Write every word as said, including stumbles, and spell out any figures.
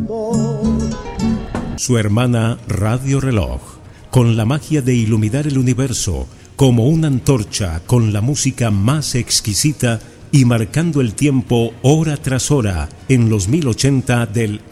Su hermana Radio Reloj, con la magia de iluminar el universo como una antorcha con la música más exquisita y marcando el tiempo hora tras hora en los mil ochenta del